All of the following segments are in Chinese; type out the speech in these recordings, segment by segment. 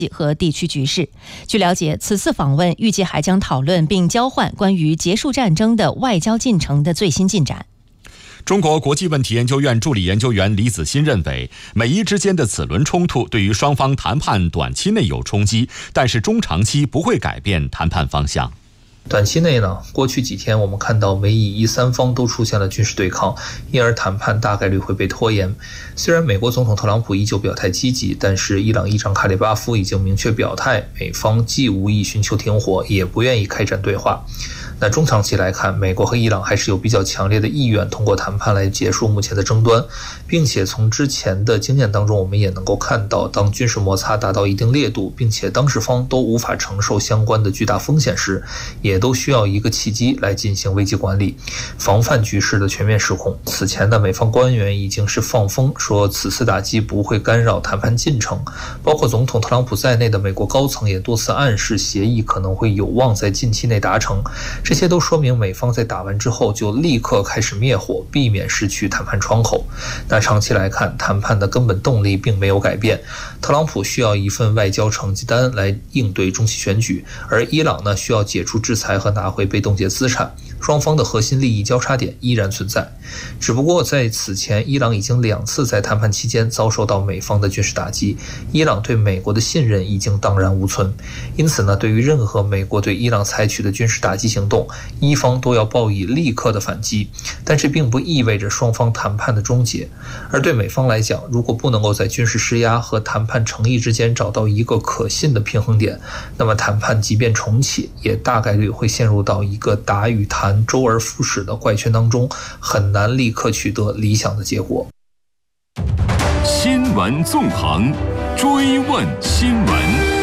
和地区局势。据了解，此次访问预计还将讨论并交换关于结束战争的外交进程的最新进展。 中国国际问题研究院助理研究员李子欣认为，美伊之间的此轮冲突对于双方谈判短期内有冲击，但是中长期不会改变谈判方向。 短期内呢，过去几天我们看到美以伊三方都出现了军事对抗，因而谈判大概率会被拖延。虽然美国总统特朗普依旧表态积极，但是伊朗议长卡里巴夫已经明确表态，美方既无意寻求停火，也不愿意开展对话。那中长期来看，美国和伊朗还是有比较强烈的意愿通过谈判来结束目前的争端，并且从之前的经验当中，我们也能够看到，当军事摩擦达到一定烈度，并且当事方都无法承受相关的巨大风险时，也都需要一个契机来进行危机管理，防范局势的全面失控。此前的美方官员已经是放风说，此次打击不会干扰谈判进程，包括总统特朗普在内的美国高层也多次暗示协议可能会有望在近期内达成。这些都说明美方在打完之后就立刻开始灭火，避免失去谈判窗口。那长期来看，谈判的根本动力并没有改变。特朗普需要一份外交成绩单来应对中期选举，而伊朗呢，需要解除制裁和拿回被冻结资产。双方的核心利益交叉点依然存在，只不过在此前，伊朗已经2次在谈判期间遭受到美方的军事打击，伊朗对美国的信任已经荡然无存。因此呢，对于任何美国对伊朗采取的军事打击行动，伊方都要报以立刻的反击，但这并不意味着双方谈判的终结。而对美方来讲，如果不能够在军事施压和谈判诚意之间找到一个可信的平衡点，那么谈判即便重启，也大概率会陷入到一个打与谈周而复始的怪圈当中，很难立刻取得理想的结果。 新闻纵横，追问新闻。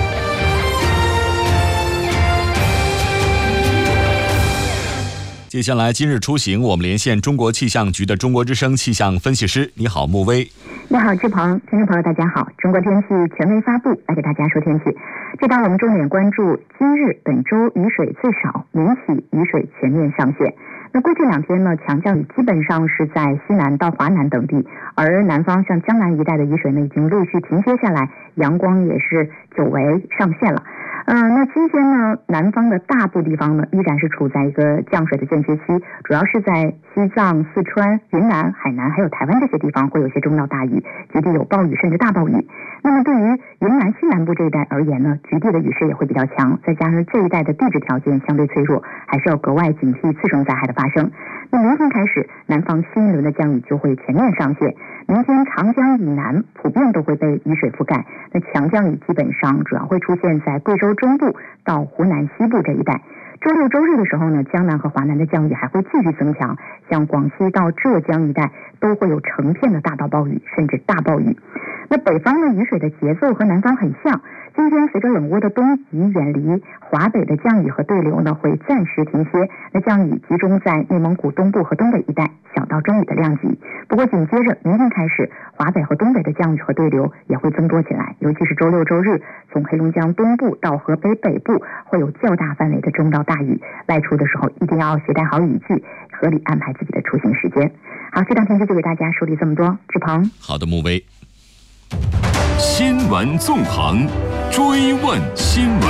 接下来今日出行，我们连线中国气象局的中国之声气象分析师。你好，穆威。 你好，志鹏。听众朋友大家好，中国天气权威发布，来给大家说天气。这档我们重点关注今日本周雨水最少，明起雨水全面上限。那过去2天呢，强降雨基本上是在西南到华南等地，而南方像江南一带的雨水呢，已经陆续停歇下来，阳光也是久违上线了。那今天呢，南方的大部地方呢，依然是处在一个降水的间歇期，主要是在西藏、四川、云南、海南还有台湾这些地方会有些中到大雨，局地有暴雨甚至大暴雨。那么对于云南西南部这一带而言呢，局地的雨势也会比较强，再加上这一带的地质条件相对脆弱，还是要格外警惕次生灾害的发生。那明天开始，南方新一轮的降雨就会全面上线。明天长江以南普遍都会被雨水覆盖，那强降雨基本上主要会出现在贵州中部到湖南西部这一带。周六周日的时候呢，江南和华南的降雨还会继续增强，像广西到浙江一带都会有成片的大到暴雨甚至大暴雨。那北方的雨水的节奏和南方很像，今天随着冷涡的东移远离，华北的降雨和对流呢会暂时停歇，那降雨集中在内蒙古东部和东北一带，小到中雨的量级。不过紧接着明天开始，华北和东北的降雨和对流也会增多起来，尤其是周六周日，从黑龙江东部到河北北部会有较大范围的中到大雨，外出的时候一定要携带好雨具，合理安排自己的出行时间。好，这档天气就给大家梳理这么多，志鹏。 好的，穆威。 新闻纵横，追问新闻。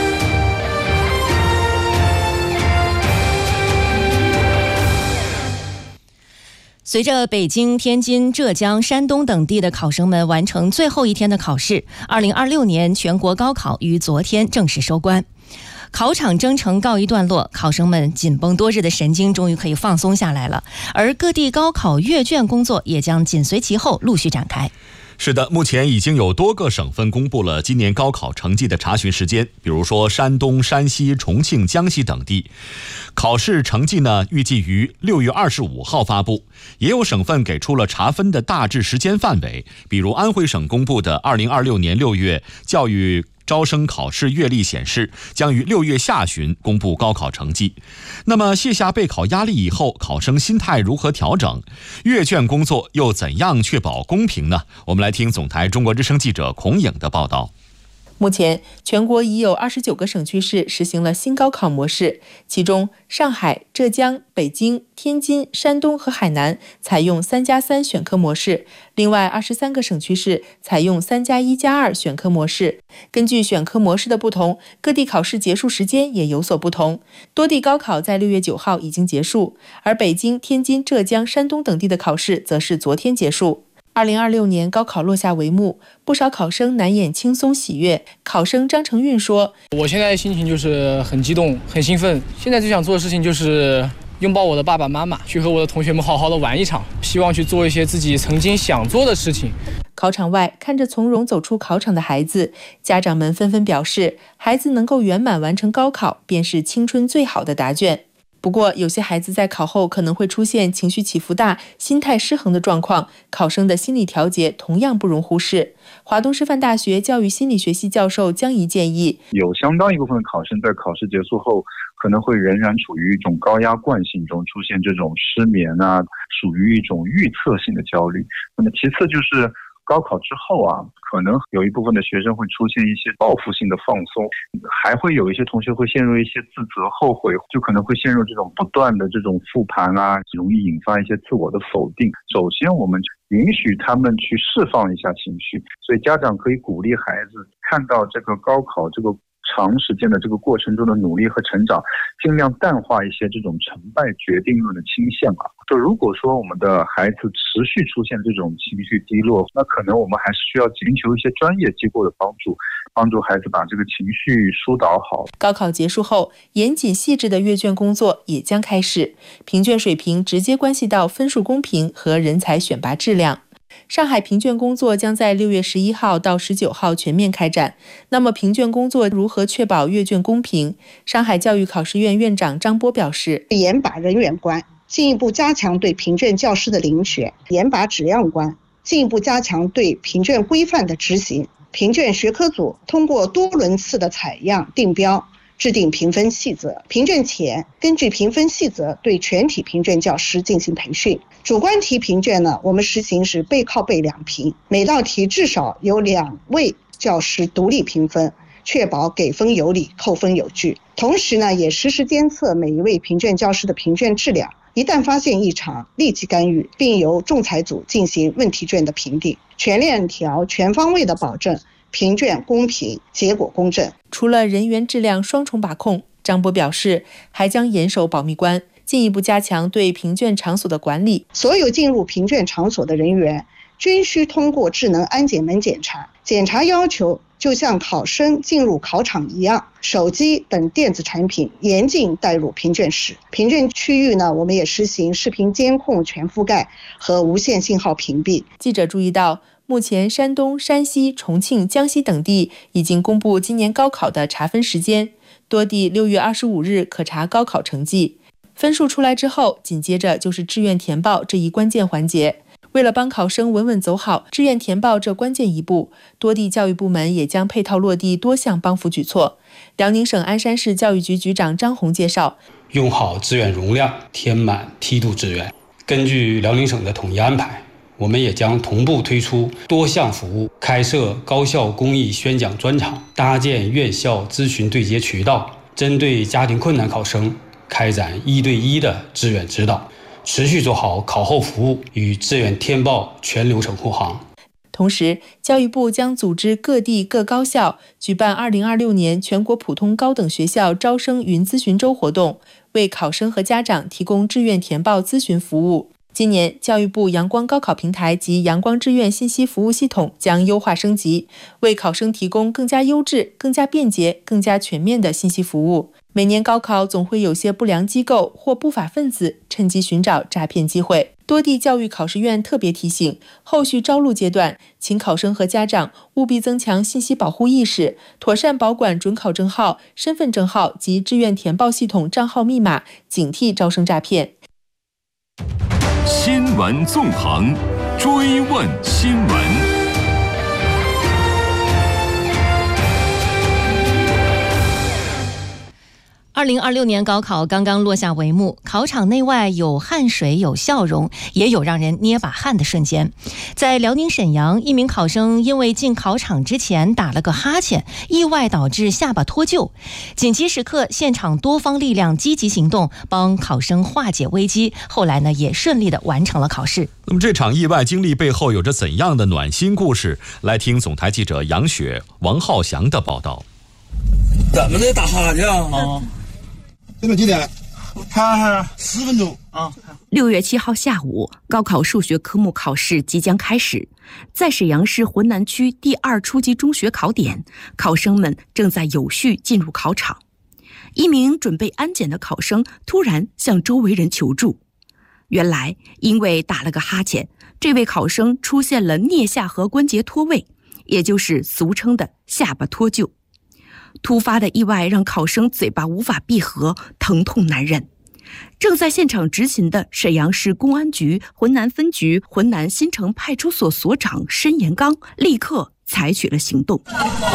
随着北京、天津、浙江、山东等地的考生们完成最后一天的考试，2026年全国高考于昨天正式收官。考场征程告一段落，考生们紧绷多日的神经终于可以放松下来了，而各地高考阅卷工作也将紧随其后陆续展开。 是的，目前已经有多个省份公布了今年高考成绩的查询时间，比如说山东、山西、重庆、江西等地。考试成绩呢，预计于6月25号发布。也有省份给出了查分的大致时间范围，比如安徽省公布的2026年6月教育招生考试阅历显示，将于6月下旬公布高考成绩。那么卸下备考压力以后，考生心态如何调整？阅卷工作又怎样确保公平呢？我们来听总台中国之声记者孔颖的报道。 目前，全国已有29个省区市实行了新高考模式，其中上海、浙江、北京、天津、山东和海南采用3+3选科模式，另外23个省区市采用3+1+2选科模式。根据选科模式的不同，各地考试结束时间也有所不同。多地高考在6月9号已经结束，而北京、天津、浙江、山东等地的考试则是昨天结束。2026年高考落下帷幕，不少考生难掩轻松喜悦。考生张成运说：“ 我现在心情就是很激动、很兴奋，现在最想做的事情就是拥抱我的爸爸妈妈，去和我的同学们好好的玩一场，希望去做一些自己曾经想做的事情。” 考场外，看着从容走出考场的孩子，家长们纷纷表示，孩子能够圆满完成高考，便是青春最好的答卷。不过，有些孩子在考后可能会出现情绪起伏大、心态失衡的状况，考生的心理调节同样不容忽视。华东师范大学教育心理学系教授江怡建议， 有相当一部分的考生在考试结束后，可能会仍然处于一种高压惯性中，出现这种失眠啊，属于一种预测性的焦虑。那么其次就是高考之后啊，可能有一部分的学生会出现一些报复性的放松，还会有一些同学会陷入一些自责后悔，就可能会陷入这种不断的这种复盘啊，容易引发一些自我的否定。首先我们允许他们去释放一下情绪，所以家长可以鼓励孩子看到这个高考这个长时间的这个过程中的努力和成长，尽量淡化一些这种成败决定论的倾向啊。就如果说我们的孩子持续出现这种情绪低落，那可能我们还是需要寻求一些专业机构的帮助，帮助孩子把这个情绪疏导好。 高考结束后，严谨细致的阅卷工作也将开始，评卷水平直接关系到分数公平和人才选拔质量。上海评卷工作将在6月11号到19号全面开展。那么评卷工作如何确保阅卷公平？上海教育考试院院长张波表示， 严把人员关，进一步加强对评卷教师的遴选；严把质量关，进一步加强对评卷规范的执行。评卷学科组通过多轮次的采样定标，制定评分细则。评卷前，根据评分细则对全体评卷教师进行培训。主观题评卷呢，我们实行是背靠背两评，每道题至少有2位教师独立评分，确保给分有理，扣分有据。同时呢，也实时监测每一位评卷教师的评卷质量，一旦发现异常，立即干预，并由仲裁组进行问题卷的评定，全链条、全方位的保证评卷公平，结果公正。 除了人员质量双重把控，张波表示，还将严守保密关，进一步加强对评卷场所的管理。 所有进入评卷场所的人员均需通过智能安检门检查，检查要求就像考生进入考场一样，手机等电子产品严禁带入评卷室。评卷区域呢，我们也实行视频监控全覆盖和无线信号屏蔽。 记者注意到，目前山东、山西、重庆、江西等地已经公布今年高考的查分时间，多地6月25日可查高考成绩。分数出来之后，紧接着就是志愿填报这一关键环节。为了帮考生稳稳走好志愿填报这关键一步，多地教育部门也将配套落地多项帮扶举措。辽宁省鞍山市教育局局长张红介绍， 用好志愿容量，填满梯度志愿。根据辽宁省的统一安排，我们也将同步推出多项服务，开设高校公益宣讲专场，搭建院校咨询对接渠道，针对家庭困难考生开展1对1的志愿指导，持续做好考后服务与志愿填报全流程护航。 同时，教育部将组织各地各高校举办2026年全国普通高等学校招生云咨询周活动，为考生和家长提供志愿填报咨询服务。今年，教育部阳光高考平台及阳光志愿信息服务系统将优化升级，为考生提供更加优质、更加便捷、更加全面的信息服务。每年高考总会有些不良机构或不法分子趁机寻找诈骗机会。多地教育考试院特别提醒，后续招录阶段，请考生和家长务必增强信息保护意识，妥善保管准考证号、身份证号及志愿填报系统账号密码，警惕招生诈骗。 新闻纵横，追问新闻。 2026年高考刚刚落下帷幕，考场内外有汗水，有笑容，也有让人捏把汗的瞬间。在辽宁沈阳，一名考生因为进考场之前打了个哈欠，意外导致下巴脱臼。紧急时刻，现场多方力量积极行动，帮考生化解危机。后来呢，也顺利的完成了考试。 那么这场意外经历背后有着怎样的暖心故事？来听总台记者杨雪、王浩翔的报道。 怎么的打哈欠啊？ 现在几点？看看10分钟啊。 6月7号下午，高考数学科目考试即将开始，在沈阳市浑南区第2初级中学考点，考生们正在有序进入考场。一名准备安检的考生突然向周围人求助，原来因为打了个哈欠，这位考生出现了颞下颌关节脱位，也就是俗称的下巴脱臼。突发的意外让考生嘴巴无法闭合，疼痛难忍。正在现场执勤的沈阳市公安局浑南分局浑南新城派出所所长申延刚立刻采取了行动，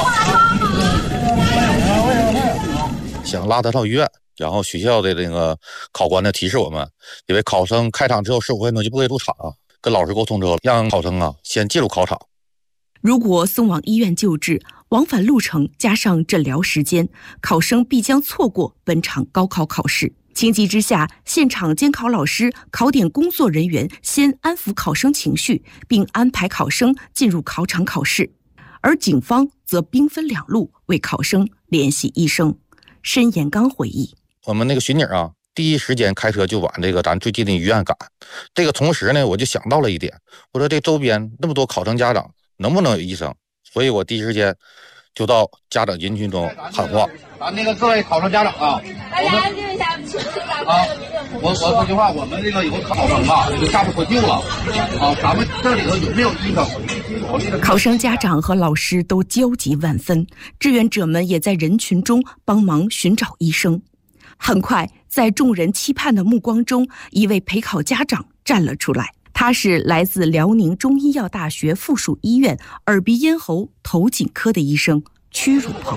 想拉他到医院，然后学校的那个考官呢提示我们，因为考生开场之后15分钟就不可以入场，跟老师沟通之后，让考生先进入考场。 如果送往医院救治，往返路程加上诊疗时间，考生必将错过本场高考考试。情急之下，现场监考老师、考点工作人员先安抚考生情绪，并安排考生进入考场考试。而警方则兵分2路为考生联系医生。申延刚回忆： 我们那个巡警第一时间开车就往这个咱最近的医院赶。这个同时呢，我就想到了一点，我说这周边那么多考生家长，能不能有医生？所以我第一时间就到家长人群中喊话： 咱那个各位考生家长大家安静一下，我说句话，我们这个有个考生这个下巴脱臼了咱们这里头有没有医生？ 考生家长和老师都焦急万分，志愿者们也在人群中帮忙寻找医生。很快，在众人期盼的目光中，一位陪考家长站了出来。他是来自辽宁中医药大学附属医院耳鼻咽喉头颈科的医生屈汝鹏。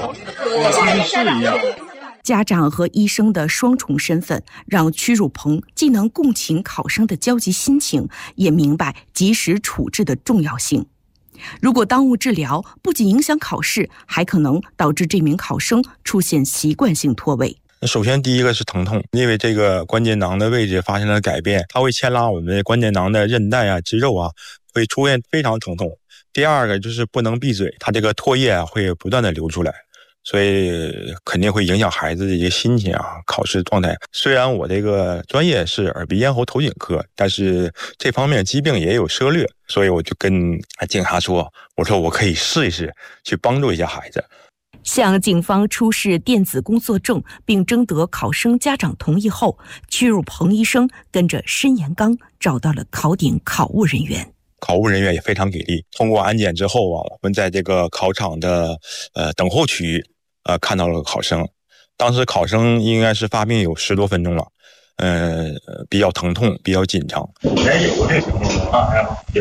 家长和医生的双重身份，让屈汝鹏既能共情考生的焦急心情，也明白及时处置的重要性。如果耽误治疗，不仅影响考试，还可能导致这名考生出现习惯性脱位。 首先第一个是疼痛，因为这个关节囊的位置发生了改变，它会牵拉我们关节囊的韧带肌肉会出现非常疼痛。第二个就是不能闭嘴，它这个唾液会不断的流出来，所以肯定会影响孩子的一个心情考试状态。虽然我这个专业是耳鼻咽喉头颈科，但是这方面疾病也有涉略，所以我就跟警察说，我说我可以试一试，去帮助一下孩子。 向警方出示电子工作证并征得考生家长同意后，屈汝鹏医生跟着申延刚找到了考点考务人员。 考务人员也非常给力，通过安检之后我们在这个考场的等候区域看到了考生。当时考生应该是发病有10多分钟了，比较疼痛，比较紧张。 也有这情况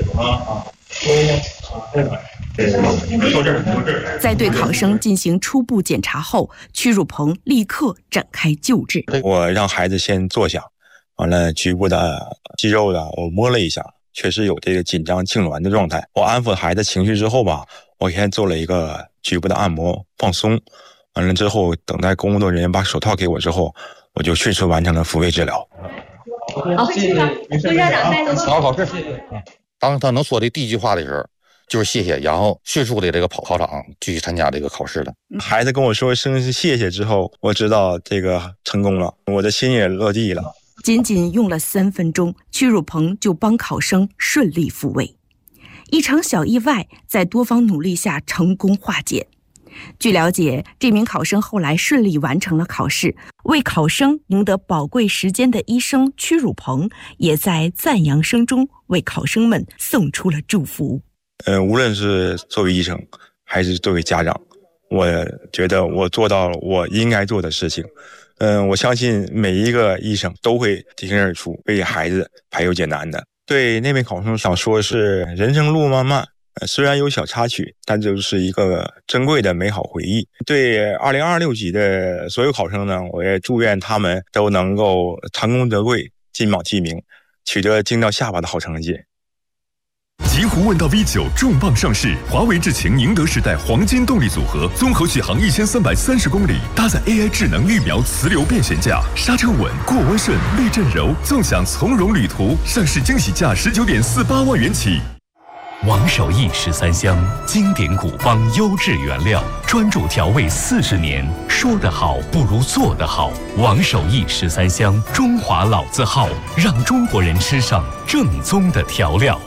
在对考生进行初步检查后，屈汝鹏立刻展开救治。 我让孩子先坐下，完了局部的肌肉我摸了一下，确实有这个紧张痉挛的状态。我安抚孩子情绪之后我先做了一个局部的按摩放松，完了之后等待工作人员把手套给我之后，我就迅速完成了复位治疗。 好，谢谢家长带走。好，考试。 当他能说的第一句话的时候，就是谢谢，然后迅速的这个跑考场继续参加这个考试了。 孩子跟我说声谢谢之后，我知道这个成功了，我的心也落地了。 仅仅用了3分钟，屈汝鹏就帮考生顺利复位。一场小意外在多方努力下成功化解。据了解，这名考生后来顺利完成了考试，为考生赢得宝贵时间的医生屈汝鹏也在赞扬声中为考生们送出了祝福。 无论是作为医生还是作为家长，我觉得我做到了我应该做的事情。我相信每一个医生都会挺身而出，为孩子排忧解难的。对那位考生想说是，人生路漫漫， 虽然有小插曲，但就是一个珍贵的美好回忆。对2026级的所有考生呢，我也祝愿他们都能够长功得贵，金榜题名，取得惊到下巴的好成绩。 极狐问道 V9 重磅上市，华为智擎宁德时代黄金动力组合，综合续航1330公里，搭载 AI 智能预瞄磁流变悬架，刹车稳，过弯顺，避震柔，纵享从容旅途。上市惊喜价19.48万元起。王守义13香，经典古方，优质原料，专注调味40年。说得好不如做得好。王守义13香，中华老字号，让中国人吃上正宗的调料。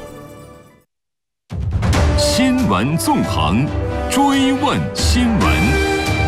新闻纵横，追问新闻。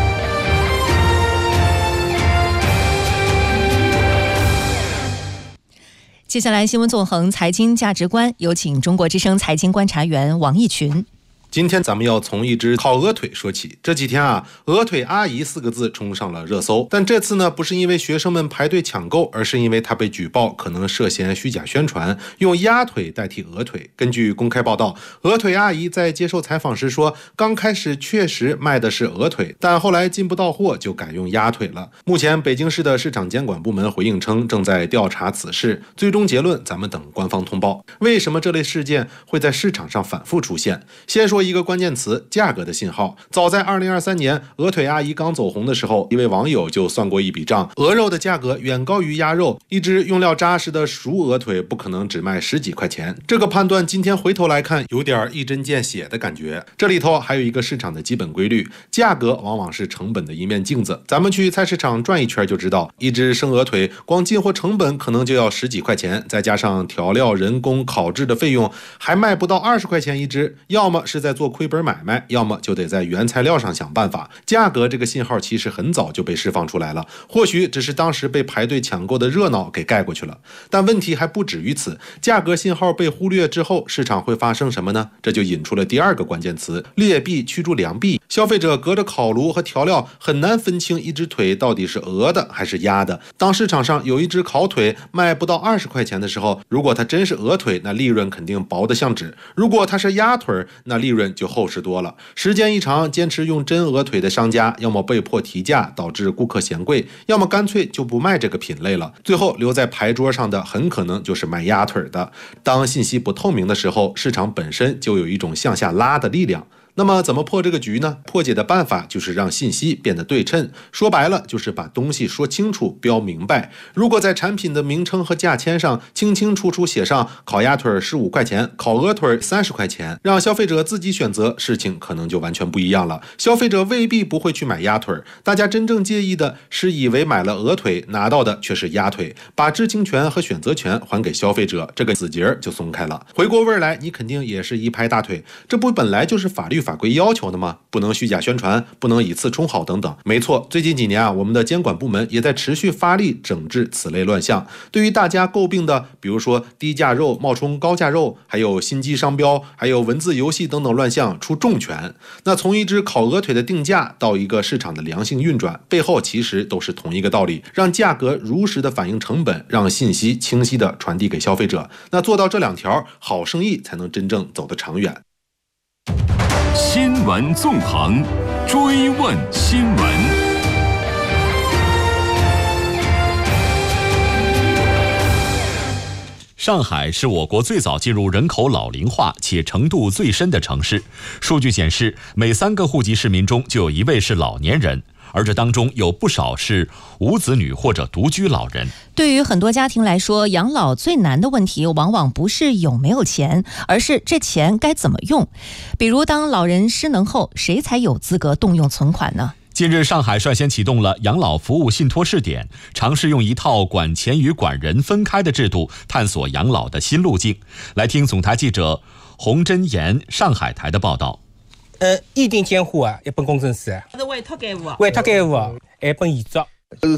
接下来新闻纵横财经价值观，有请中国之声财经观察员王毅群。 今天咱们要从一只烤鹅腿说起。这几天啊，鹅腿阿姨4个字冲上了热搜。但这次呢，不是因为学生们排队抢购，而是因为它被举报可能涉嫌虚假宣传，用鸭腿代替鹅腿。根据公开报道，鹅腿阿姨在接受采访时说，刚开始确实卖的是鹅腿，但后来进不到货，就改用鸭腿了。目前北京市的市场监管部门回应称，正在调查此事，最终结论咱们等官方通报。为什么这类事件会在市场上反复出现？先说一个关键词，价格的信号。早在2023年，鹅腿阿姨刚走红的时候，一位网友就算过一笔账，鹅肉的价格远高于鸭肉，一只用料扎实的熟鹅腿不可能只卖10几块钱。这个判断今天回头来看，有点一针见血的感觉。这里头还有一个市场的基本规律，价格往往是成本的一面镜子。咱们去菜市场转一圈就知道，一只生鹅腿光进货成本可能就要10几块钱，再加上调料、人工、烤制的费用，还卖不到20块钱一只，要么是在做亏本买卖，要么就得在原材料上想办法。价格这个信号其实很早就被释放出来了，或许只是当时被排队抢购的热闹给盖过去了。但问题还不止于此，价格信号被忽略之后，市场会发生什么呢？这就引出了第二个关键词，劣币驱逐良币。消费者隔着烤炉和调料很难分清一只腿到底是鹅的还是鸭的。当市场上有一只烤腿卖不到20块钱的时候，如果它真是鹅腿，那利润肯定薄得像纸；如果它是鸭腿，那利润就厚实多了。时间一长，坚持用真鹅腿的商家要么被迫提价导致顾客嫌贵，要么干脆就不卖这个品类了。最后留在牌桌上的很可能就是卖鸭腿的。当信息不透明的时候，市场本身就有一种向下拉的力量。那么怎么破这个局呢？破解的办法就是让信息变得对称，说白了就是把东西说清楚标明白。如果在产品的名称和价签上清清楚楚写上烤鸭腿15块钱，烤鹅腿30块钱，让消费者自己选择，事情可能就完全不一样了。消费者未必不会去买鸭腿，大家真正介意的是以为买了鹅腿拿到的却是鸭腿，把知情权和选择权还给消费者，这个死结就松开了。回过味来，你肯定也是一拍大腿，这不本来就是法律法规要求的吗？不能虚假宣传，不能以次充好等等。没错，最近几年啊，我们的监管部门也在持续发力整治此类乱象。对于大家诟病的，比如说低价肉冒充高价肉，还有心机商标，还有文字游戏等等乱象，出重拳。那从一只烤鹅腿的定价到一个市场的良性运转，背后其实都是同一个道理，让价格如实的反映成本，让信息清晰的传递给消费者。那做到这2条，好生意才能真正走得长远。 新闻纵横，追问新闻。 上海是我国最早进入人口老龄化且程度最深的城市。数据显示，每3个户籍市民中就有1位是老年人，而这当中有不少是无子女或者独居老人。 对于很多家庭来说，养老最难的问题往往不是有没有钱，而是这钱该怎么用。比如当老人失能后，谁才有资格动用存款呢？ 近日，上海率先启动了养老服务信托试点，尝试用一套管钱与管人分开的制度，探索养老的新路径。来听总台记者洪真言上海台的报道。 一定监护啊，一本工程师， 是委托监护， 委托监护，一本遗嘱。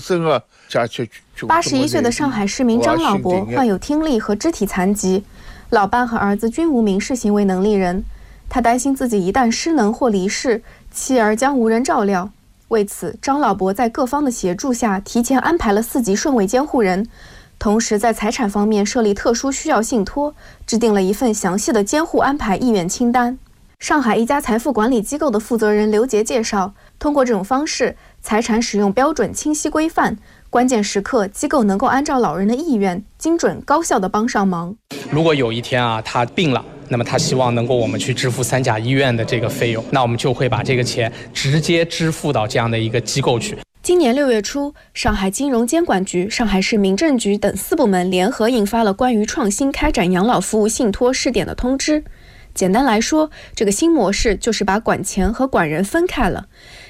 81岁的上海市民张老伯患有听力和肢体残疾，老伴和儿子均无民事行为能力人，他担心自己一旦失能或离世，妻儿将无人照料。为此，张老伯在各方的协助下，提前安排了4级顺位监护人，同时在财产方面设立特殊需要信托，制定了一份详细的监护安排意愿清单。 上海一家财富管理机构的负责人刘杰介绍，通过这种方式，财产使用标准清晰规范，关键时刻机构能够按照老人的意愿，精准高效地帮上忙。 如果有一天他病了，那么他希望能够我们去支付3甲医院的这个费用，那我们就会把这个钱直接支付到这样的一个机构去。 今年6月初，上海金融监管局、上海市民政局等4部门联合印发了关于创新开展养老服务信托试点的通知。简单来说，这个新模式就是把管钱和管人分开了。